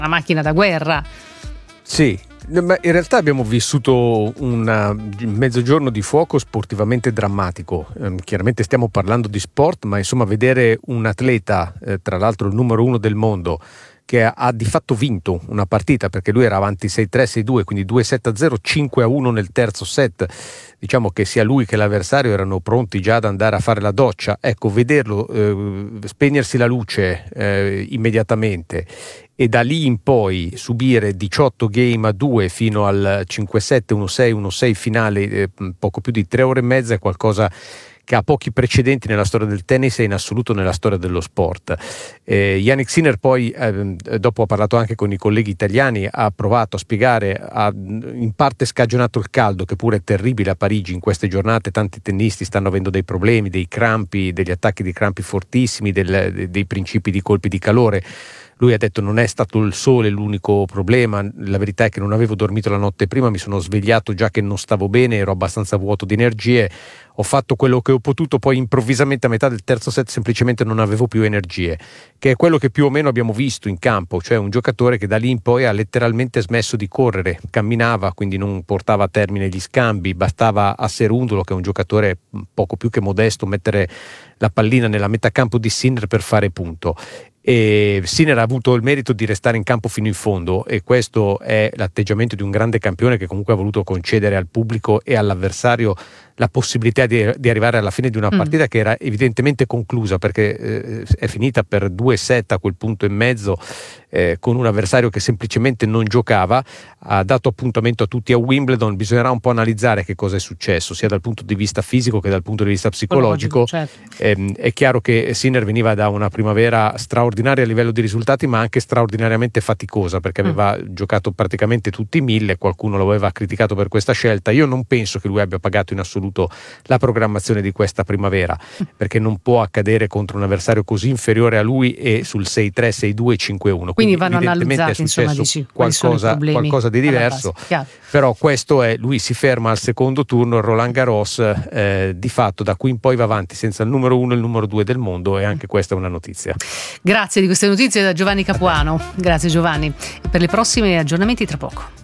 una macchina da guerra. Sì, ma in realtà abbiamo vissuto un mezzogiorno di fuoco sportivamente drammatico. Chiaramente stiamo parlando di sport, ma insomma vedere un atleta, tra l'altro il numero 1 del mondo, che ha di fatto vinto una partita, perché lui era avanti 6-3, 6-2, quindi 2-7-0, 5-1 nel terzo set. Diciamo che sia lui che l'avversario erano pronti già ad andare a fare la doccia. Ecco, vederlo spegnersi la luce immediatamente e da lì in poi subire 18 game a 2 fino al 5-7, 1-6, 1-6 finale, poco più di 3 ore e mezza, è qualcosa che ha pochi precedenti nella storia del tennis e in assoluto nella storia dello sport. Jannik Sinner poi, dopo ha parlato anche con i colleghi italiani, ha provato a spiegare, ha in parte scagionato il caldo, che pure è terribile a Parigi in queste giornate. Tanti tennisti stanno avendo dei problemi, dei crampi, degli attacchi di crampi fortissimi, dei principi di colpi di calore. Lui ha detto: non è stato il sole l'unico problema, la verità è che non avevo dormito la notte prima, mi sono svegliato già che non stavo bene, ero abbastanza vuoto di energie, ho fatto quello che ho potuto, poi improvvisamente a metà del terzo set semplicemente non avevo più energie, che è quello che più o meno abbiamo visto in campo, cioè un giocatore che da lì in poi ha letteralmente smesso di correre, camminava, quindi non portava a termine gli scambi, bastava a Cerúndolo, che è un giocatore poco più che modesto, mettere la pallina nella metà campo di Sinner per fare punto. E Sinner ha avuto il merito di restare in campo fino in fondo, e questo è l'atteggiamento di un grande campione che comunque ha voluto concedere al pubblico e all'avversario la possibilità di arrivare alla fine di una partita che era evidentemente conclusa, perché è finita per 2 set a quel punto e mezzo, con un avversario che semplicemente non giocava. Ha dato appuntamento a tutti a Wimbledon. Bisognerà un po' analizzare che cosa è successo sia dal punto di vista fisico che dal punto di vista psicologico. Certo. È chiaro che Sinner veniva da una primavera straordinaria a livello di risultati, ma anche straordinariamente faticosa, perché aveva giocato praticamente tutti i 1000. Qualcuno lo aveva criticato per questa scelta. Io non penso che lui abbia pagato in assoluto la programmazione di questa primavera, perché non può accadere contro un avversario così inferiore a lui e sul 6-3, 6-2, 5-1. Quindi vanno evidentemente analizzati, è successo, insomma, qualcosa di diverso, però questo è, lui si ferma al secondo turno, il Roland Garros, di fatto da qui in poi va avanti senza il numero 1 e il numero 2 del mondo, e anche questa è una notizia. Grazie di queste notizie da Giovanni Capuano. Grazie Giovanni, per le prossime aggiornamenti tra poco.